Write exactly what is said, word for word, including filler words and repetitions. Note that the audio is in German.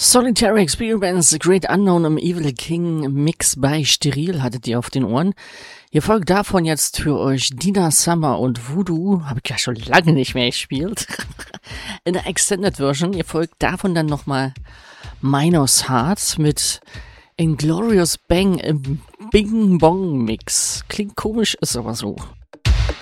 Solitary Experiments, The Great Unknown im Evil King Mix bei Steril hattet ihr auf den Ohren. Ihr folgt davon jetzt für euch Dina Summer und Voodoo, habe ich ja schon lange nicht mehr gespielt, in der Extended Version. Ihr folgt davon dann nochmal Minos Heart mit Inglorious Bang im Bing Bong Mix. Klingt komisch, ist aber so.